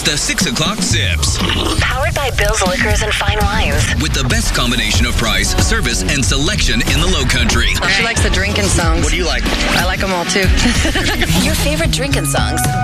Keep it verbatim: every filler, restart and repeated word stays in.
The six o'clock Sips. Powered by Bill's Liquors and Fine Wines. With the best combination of price, service, and selection in the Low Country. She likes the drinking songs. What do you like? I like them all too. Your favorite drinking songs.